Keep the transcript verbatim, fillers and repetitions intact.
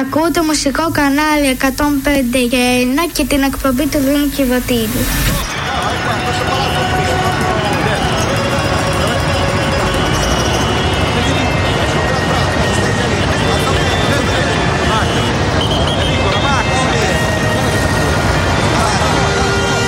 Ακούτε μουσικό κανάλι εκατόν πέντε και ένα και την εκπομπή του Δήμου Κιβωτίδη.